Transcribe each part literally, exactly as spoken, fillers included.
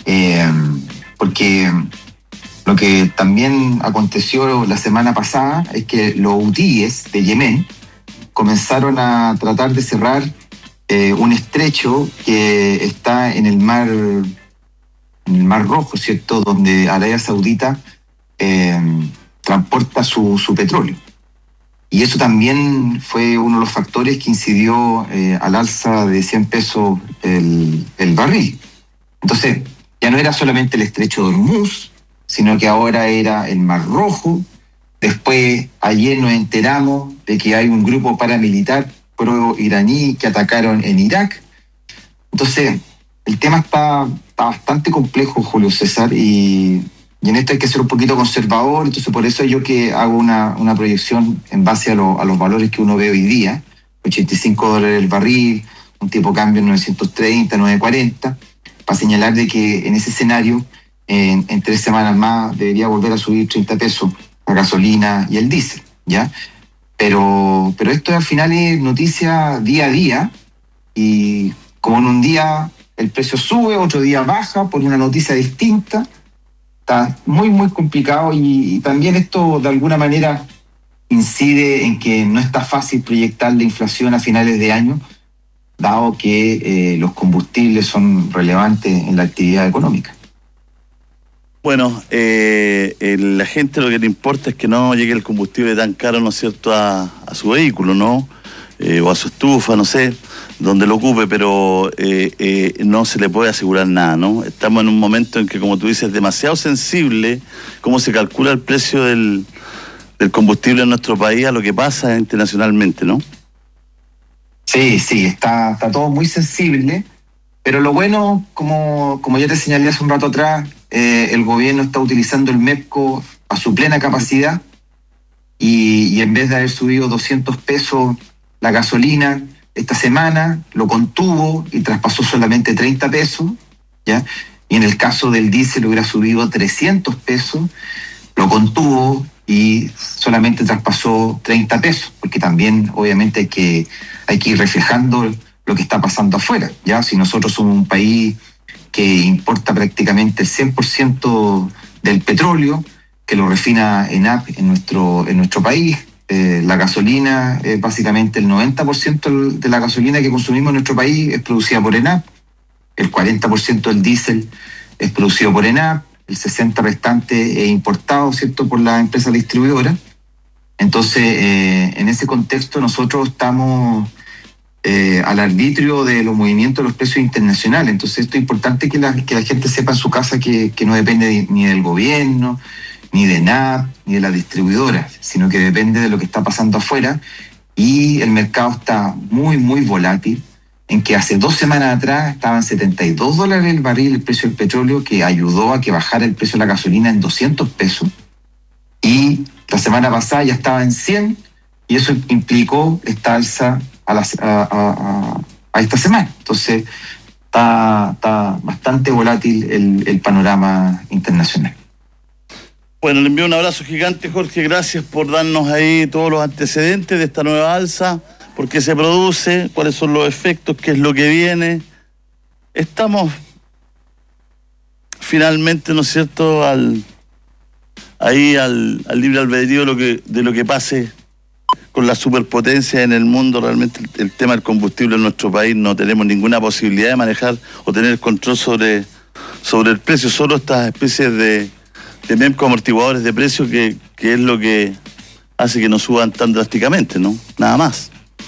Eh, porque lo que también aconteció la semana pasada es que los hutíes de Yemen comenzaron a tratar de cerrar eh, un estrecho que está en el mar, en el mar Rojo, ¿cierto? Donde Arabia Saudita eh, transporta su, su petróleo. Y eso también fue uno de los factores que incidió eh, al alza de cien pesos el, el barril. Entonces, ya no era solamente el estrecho de Hormuz, sino que ahora era el Mar Rojo. Después, ayer nos enteramos de que hay un grupo paramilitar pro-iraní que atacaron en Irak. Entonces, el tema está, está bastante complejo, Julio César, y, y en esto hay que ser un poquito conservador. Entonces, por eso yo que hago una, una proyección en base a, lo, a los valores que uno ve hoy día, ochenta y cinco dólares el barril, un tipo de cambio en novecientos treinta, novecientos cuarenta, para señalar de que en ese escenario, en, en tres semanas más, debería volver a subir treinta pesos la gasolina y el diésel, ¿ya? Pero, pero esto al final es noticia día a día, y como en un día el precio sube, otro día baja por una noticia distinta, está muy, muy complicado, y, y también esto de alguna manera incide en que no está fácil proyectar la inflación a finales de año, dado que eh, los combustibles son relevantes en la actividad económica. Bueno, eh, eh, la gente lo que le importa es que no llegue el combustible tan caro, ¿no es cierto?, a, a su vehículo, ¿no? Eh, o a su estufa, no sé, donde lo ocupe, pero eh, eh, no se le puede asegurar nada, ¿no? Estamos en un momento en que, como tú dices, es demasiado sensible cómo se calcula el precio del, del combustible en nuestro país a lo que pasa internacionalmente, ¿no? Sí, sí, está, está todo muy sensible, pero lo bueno, como, como ya te señalé hace un rato atrás, eh, el gobierno está utilizando el MEPCO a su plena capacidad, y, y en vez de haber subido doscientos pesos la gasolina esta semana, lo contuvo y traspasó solamente treinta pesos, ¿ya? Y en el caso del diésel hubiera subido trescientos pesos, lo contuvo y solamente traspasó treinta pesos, porque también obviamente hay que, hay que ir reflejando lo que está pasando afuera, ¿ya? Si nosotros somos un país que importa prácticamente el cien por ciento del petróleo, que lo refina ENAP en nuestro, en nuestro país, eh, la gasolina, eh, básicamente el noventa por ciento de la gasolina que consumimos en nuestro país es producida por ENAP, el cuarenta por ciento del diésel es producido por ENAP, el sesenta por ciento restante es importado, ¿cierto?, por la empresa distribuidora. Entonces, eh, en ese contexto nosotros estamos eh, al arbitrio de los movimientos de los precios internacionales. Entonces, esto es importante que la, que la gente sepa en su casa que, que no depende de, ni del gobierno, ni de ENAP, ni de la distribuidora, sino que depende de lo que está pasando afuera, y el mercado está muy, muy volátil, en que hace dos semanas atrás estaban setenta y dos dólares el barril el precio del petróleo, que ayudó a que bajara el precio de la gasolina en doscientos pesos, y la semana pasada ya estaba en cien, y eso implicó esta alza a, la, a, a, a esta semana. Entonces está, está bastante volátil el, el panorama internacional. Bueno, le envío un abrazo gigante, Jorge, gracias por darnos ahí todos los antecedentes de esta nueva alza, por qué se produce, cuáles son los efectos, qué es lo que viene. Estamos finalmente, ¿no es cierto?, al, ahí al, al libre albedrío de lo que, de lo que pase con la superpotencia en el mundo. Realmente el, el tema del combustible en nuestro país no tenemos ninguna posibilidad de manejar o tener control sobre, sobre el precio, solo estas especies de, de MEPCO amortiguadores de precio que, que es lo que hace que no suban tan drásticamente, ¿no? Nada más.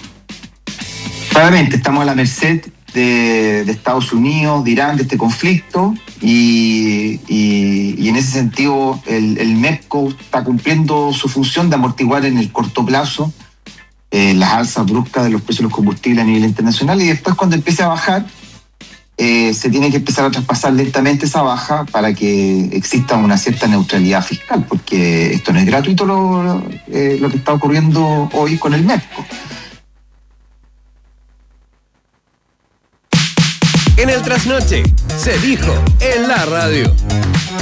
Claramente estamos a la merced de, de Estados Unidos, de Irán, de este conflicto, y, y, y en ese sentido el, el MEPCO está cumpliendo su función de amortiguar en el corto plazo eh, las alzas bruscas de los precios de los combustibles a nivel internacional, y después, cuando empiece a bajar, eh, se tiene que empezar a traspasar lentamente esa baja para que exista una cierta neutralidad fiscal, porque esto no es gratuito lo, eh, lo que está ocurriendo hoy con el MEPCO. En el trasnoche se dijo en la radio.